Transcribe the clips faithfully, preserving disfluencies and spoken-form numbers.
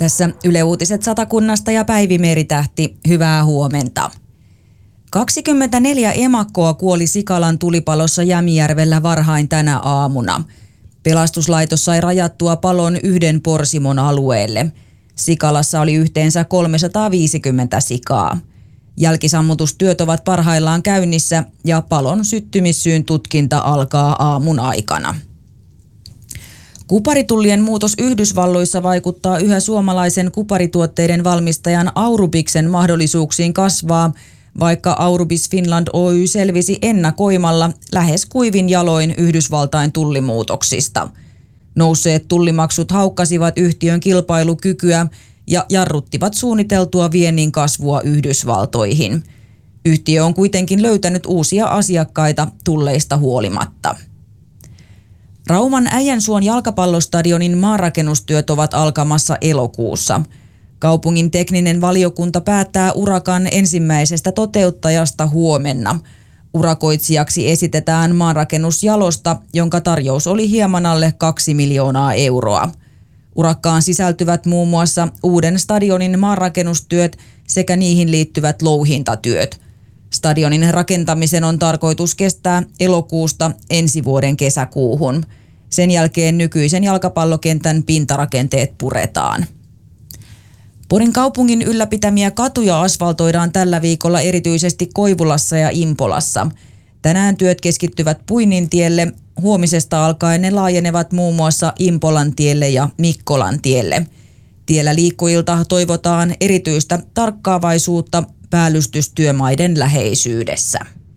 Tässä Yle Uutiset Satakunnasta ja Päivi Meritähti. Hyvää huomenta. kaksikymmentäneljä emakkoa kuoli Sikalan tulipalossa Jämijärvellä varhain tänä aamuna. Pelastuslaitos sai rajattua palon yhden porsimon alueelle. Sikalassa oli yhteensä kolmesataaviisikymmentä sikaa. Jälkisammutustyöt ovat parhaillaan käynnissä ja palon syttymissyyn tutkinta alkaa aamun aikana. Kuparitullien muutos Yhdysvalloissa vaikuttaa yhä suomalaisen kuparituotteiden valmistajan Aurubiksen mahdollisuuksiin kasvaa, vaikka Aurubis Finland Oy selvisi ennakoimalla lähes kuivin jaloin Yhdysvaltain tullimuutoksista. Nousseet tullimaksut haukkasivat yhtiön kilpailukykyä ja jarruttivat suunniteltua viennin kasvua Yhdysvaltoihin. Yhtiö on kuitenkin löytänyt uusia asiakkaita tulleista huolimatta. Rauman Äijänsuon jalkapallostadionin maanrakennustyöt ovat alkamassa elokuussa. Kaupungin tekninen valiokunta päättää urakan ensimmäisestä toteuttajasta huomenna. Urakoitsijaksi esitetään maanrakennusjalosta, jonka tarjous oli hieman alle kaksi miljoonaa euroa. Urakkaan sisältyvät muun muassa uuden stadionin maanrakennustyöt sekä niihin liittyvät louhintatyöt. Stadionin rakentamisen on tarkoitus kestää elokuusta ensi vuoden kesäkuuhun. Sen jälkeen nykyisen jalkapallokentän pintarakenteet puretaan. Porin kaupungin ylläpitämiä katuja asfaltoidaan tällä viikolla erityisesti Koivulassa ja Impolassa. Tänään työt keskittyvät Puinintielle, huomisesta alkaen ne laajenevat muun muassa Impolan tielle ja Mikkolan tielle. Tiellä liikkujilta toivotaan erityistä tarkkaavaisuutta päällystystyömaiden läheisyydessä.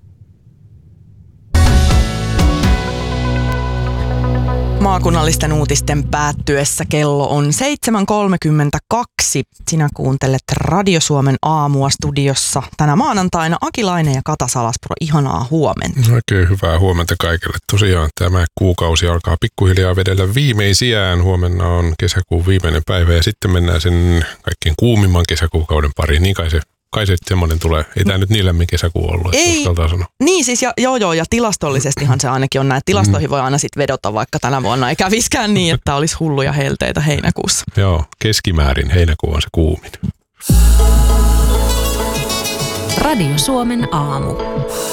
Maakunnallisten uutisten päättyessä kello on seitsemän kolmekymmentäkaksi. Sinä kuuntelet Radio Suomen aamua studiossa tänä maanantaina Akilainen ja Kata Salaspuro. Ihanaa huomenta. Oikein hyvää huomenta kaikille. Tosiaan tämä kuukausi alkaa pikkuhiljaa vedellä viimeisiään. Huomenna on kesäkuun viimeinen päivä ja sitten mennään sen kaikkein kuumimman kesäkuukauden pariin. Niin kai se Kai se semmoinen tulee. Ei tämä nyt niin lämmin kesäkuu ollut, että uskaltaa sanoa. Niin siis, ja, joo joo, ja tilastollisestihan se ainakin on näin. Tilastoihin voi aina sitten vedota, vaikka tänä vuonna ei käviskään niin, että olisi hulluja helteitä heinäkuussa. Joo, keskimäärin heinäkuu on se kuumin. Radio Suomen aamu.